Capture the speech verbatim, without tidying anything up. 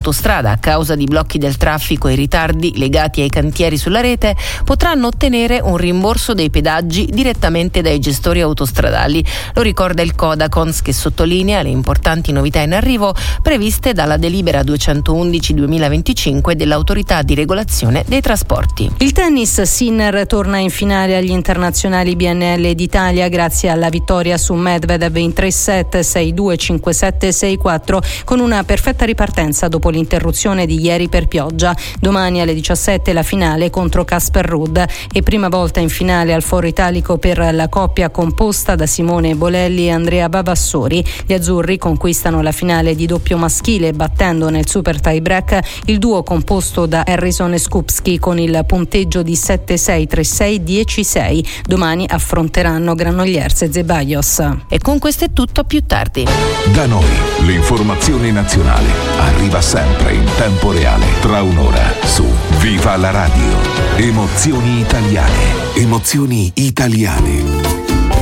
autostrada a causa di blocchi del traffico e ritardi legati ai cantieri sulla rete potranno ottenere un rimborso dei pedaggi direttamente dai gestori autostradali. Lo ricorda il Codacons, che sottolinea le importanti novità in arrivo previste dalla delibera duecentoundici duemilaventicinque dell'Autorità di regolazione dei trasporti. Il tennis, Sinner torna in finale agli internazionali B N L d'Italia grazie alla vittoria su Medvedev in tre set, sei due, cinque sette, sei quattro, con una perfetta ripartenza dopo l'interruzione di ieri per pioggia. Domani alle diciassette la finale contro Casper Ruud e prima volta in finale al Foro Italico per la coppia composta da Simone Bolelli e Andrea Bavassori. Gli azzurri conquistano la finale di doppio maschile battendo nel super tie break il duo composto da Harrison e Skupski con il punteggio di sette sei, tre sei, dieci sei. Domani affronteranno Granollers e Zeballos. E con questo è tutto, a più tardi. Da noi l'informazione nazionale arriva sempre in tempo reale, tra un'ora su Viva la Radio. Emozioni italiane. Emozioni italiane.